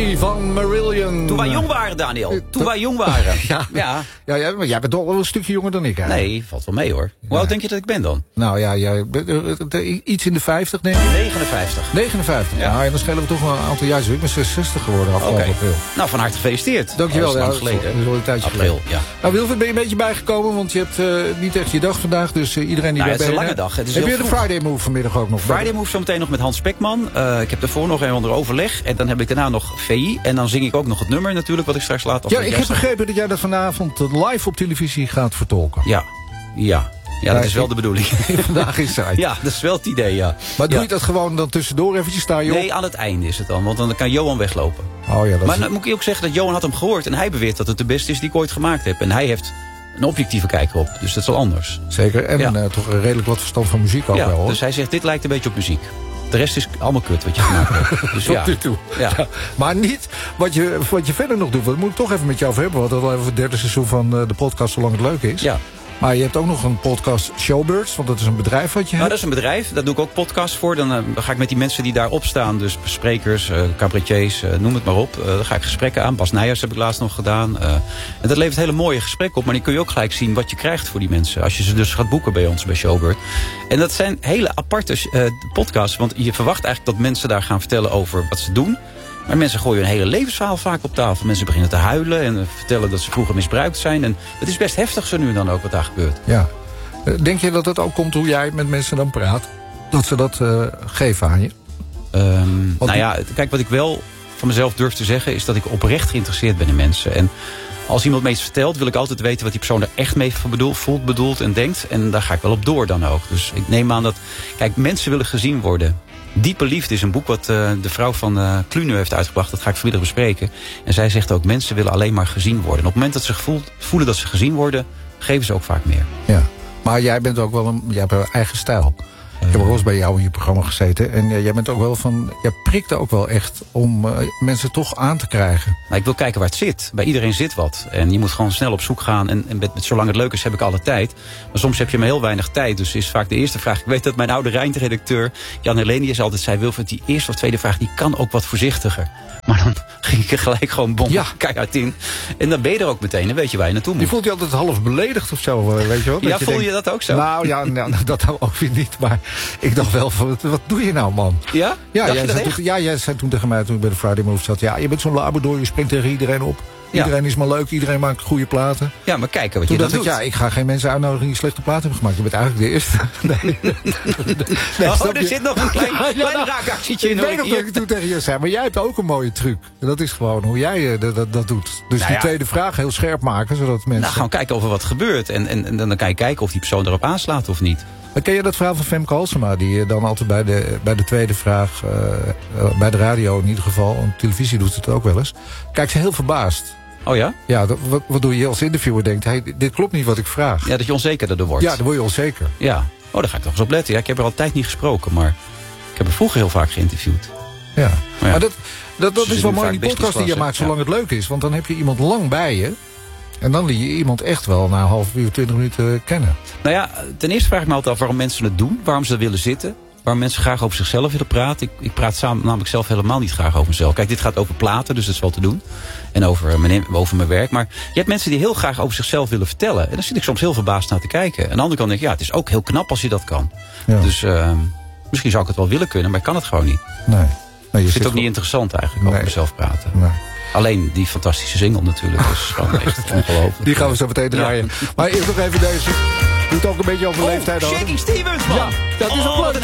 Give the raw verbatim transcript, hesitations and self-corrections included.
Free van Marillion. Toen wij jong waren, Daniel. Toen wij jong waren. Ja, ja. ja, ja maar jij bent toch wel een stukje jonger dan ik, hè? Nee, valt wel mee, hoor. Hoe oud denk je dat ik ben dan? Nou ja, jij bent, uh, iets in de vijftig, denk ik. negenenvijftig. negenenvijftig, ja. ja en dan schelen we toch wel een aantal jaar. Ik ben zesenzestig geworden afgelopen okay. april. Nou, van harte gefeliciteerd. Dankjewel. Dat is lang ja, geleden. Dat is al een tijdje april, geleden. Ja. Nou, Wilfred, ben je een beetje bijgekomen? Want je hebt uh, niet echt je dag vandaag. Dus uh, iedereen die nou, bij het is een bent. lange dag. Het is heb je vroeg. de Friday Move vanmiddag ook nog? Friday Move zometeen nog met Hans Spekman. Uh, ik heb daarvoor nog een ander overleg. En dan heb ik daarna nog V I. En dan zing ik ook nog het nummer natuurlijk, wat ik straks laat. Ja, ik heb begrepen dat jij dat vanavond live op televisie gaat vertolken. Ja, ja. Ja, dat is wel de bedoeling. Vandaag is het. Ja, dat is wel het idee, ja. Maar doe ja. je dat gewoon dan tussendoor eventjes staan, joh? Nee, aan het einde is het dan, want dan kan Johan weglopen. Oh ja, dat maar is... dan moet ik ook zeggen dat Johan had hem gehoord. En hij beweert dat het de beste is die ik ooit gemaakt heb. En hij heeft een objectieve kijk erop, dus dat is wel anders. Zeker, en ja. uh, toch redelijk wat verstand van muziek ook ja, wel, hoor. Dus hij zegt, dit lijkt een beetje op muziek. De rest is allemaal kut wat je gemaakt hebt. Dus tot ja. nu toe. Ja. Ja. Maar niet wat je, wat je verder nog doet. Dat moet ik toch even met jou over hebben. Want dat al even het derde seizoen van uh, de podcast Zolang het leuk is. Ja. Maar je hebt ook nog een podcast Showbirds. Want dat is een bedrijf wat je nou, hebt. dat is een bedrijf. Daar doe ik ook podcasts voor. Dan uh, ga ik met die mensen die daarop staan. Dus sprekers, uh, cabaretiers, uh, noem het maar op. Uh, dan ga ik gesprekken aan. Bas Nijers heb ik laatst nog gedaan. Uh, en dat levert hele mooie gesprekken op. Maar die kun je ook gelijk zien wat je krijgt voor die mensen. Als je ze dus gaat boeken bij ons, bij Showbird. En dat zijn hele aparte uh, podcasts. Want je verwacht eigenlijk dat mensen daar gaan vertellen over wat ze doen. Maar mensen gooien een hele levensverhaal vaak op tafel. Mensen beginnen te huilen en vertellen dat ze vroeger misbruikt zijn. En het is best heftig zo nu en dan ook wat daar gebeurt. Ja. Denk je dat het ook komt hoe jij met mensen dan praat? Dat ze dat uh, geven aan je? Um, nou ja, kijk, wat ik wel van mezelf durf te zeggen is dat ik oprecht geïnteresseerd ben in mensen. En als iemand me iets vertelt, wil ik altijd weten wat die persoon er echt mee bedoelt, voelt, bedoelt en denkt. En daar ga ik wel op door dan ook. Dus ik neem aan dat, kijk, mensen willen gezien worden. Diepe Liefde is een boek wat uh, de vrouw van uh, Kluner heeft uitgebracht. Dat ga ik vanmiddag bespreken. En zij zegt ook, mensen willen alleen maar gezien worden. En op het moment dat ze gevoel, voelen dat ze gezien worden, geven ze ook vaak meer. Ja, maar jij bent ook wel een, jij hebt een eigen stijl. Ik heb ook wel eens bij jou in je programma gezeten. En uh, jij bent ook wel van, jij prikt ook wel echt om uh, mensen toch aan te krijgen. Nou, ik wil kijken waar het zit. Bij iedereen zit wat. En je moet gewoon snel op zoek gaan. En, en met, met zolang het leuk is, heb ik alle tijd. Maar soms heb je maar heel weinig tijd. Dus is vaak de eerste vraag. Ik weet dat mijn oude Rijnredacteur Jan Helenius altijd zei, Wilfred, die eerste of tweede vraag, die kan ook wat voorzichtiger. Maar dan ging ik er gelijk gewoon bom ja. keihard in. En dan ben je er ook meteen. Dan weet je waar je naartoe moet. Je voelt je altijd half beledigd of zo, weet je wel? Ja, dat je voel denkt, je dat ook zo? Nou ja, nou, dat ook weer niet. Maar ik dacht wel, van, wat doe je nou, man? Ja? Ja, jij zei, toen, ja jij zei toen tegen mij, toen ik bij de Friday Move zat, ja, je bent zo'n labrador, je springt tegen iedereen op. Iedereen ja. is maar leuk, iedereen maakt goede platen. Ja, maar kijken wat toen je dan doet. Ja, ik ga geen mensen uitnodigen die slechte platen hebben gemaakt. Je bent eigenlijk de eerste. Nee. nee, oh, er je? zit nog een klein, ja, klein ja, raakactietje in. Ik weet nog dat ik toen tegen je zei, maar jij hebt ook een mooie truc. En dat is gewoon hoe jij uh, dat, dat, dat doet. Dus nou die ja. tweede vraag heel scherp maken, zodat mensen... Nou, gewoon kijken over wat gebeurt. En, en, en dan kan je kijken of die persoon erop aanslaat of niet. Maar ken je dat verhaal van Femke Halsema, die dan altijd bij de, bij de tweede vraag, uh, uh, bij de radio in ieder geval, en televisie doet het ook wel eens, kijkt ze heel verbaasd. Oh ja? Ja, dat, wat, wat doe je als interviewer denkt, hey, dit klopt niet wat ik vraag. Ja, dat je onzeker erdoor wordt. Ja, dan word je onzeker. Ja, oh, daar ga ik toch eens op letten. Ja, ik heb er al tijd niet gesproken, maar ik heb er vroeger heel vaak geïnterviewd. Ja, maar, ja. maar dat, dat, dat dus is wel mooi in die podcast die je maakt, zolang ja. het leuk is. Want dan heb je iemand lang bij je. En dan leer je iemand echt wel na een half uur, twintig minuten kennen. Nou ja, ten eerste vraag ik me altijd af waarom mensen het doen. Waarom ze willen zitten. Waarom mensen graag over zichzelf willen praten. Ik, ik praat samen, namelijk zelf helemaal niet graag over mezelf. Kijk, dit gaat over platen, dus dat is wel te doen. En over mijn, over mijn werk. Maar je hebt mensen die heel graag over zichzelf willen vertellen. En dan zit ik soms heel verbaasd naar te kijken. En aan de andere kant denk ik, ja, het is ook heel knap als je dat kan. Ja. Dus uh, misschien zou ik het wel willen kunnen, maar ik kan het gewoon niet. Nee. nee je ik vind het ook niet interessant eigenlijk, nee. over mezelf praten. Nee. Alleen die fantastische single natuurlijk. Dat is gewoon echt ongelooflijk. Die gaan we zo meteen draaien. Ja. Maar eerst nog even deze. Doet ook een beetje over oh, leeftijd. Shaggy Stevens, man. Ja, dat is ook leuk.